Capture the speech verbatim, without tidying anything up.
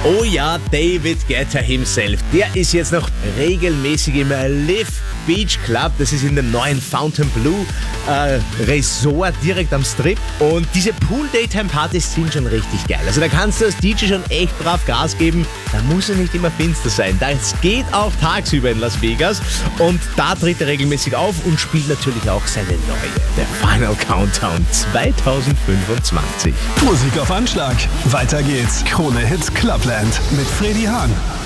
Oh ja, David Guetta himself. Der ist jetzt noch regelmäßig im Live Beach Club. Das ist in dem neuen Fontainebleau äh, Resort direkt am Strip. Und diese Pool-Daytime-Partys sind schon richtig geil. Also da kannst du als D J schon echt brav Gas geben. Da muss er nicht immer finster sein. Das geht auch tagsüber in Las Vegas. Und da tritt er regelmäßig auf und spielt natürlich auch seine neue. Der Final Countdown zwanzig fünfundzwanzig. Musik auf Anschlag. Weiter geht's. Krone Hits Clubland mit Freddy Hahn.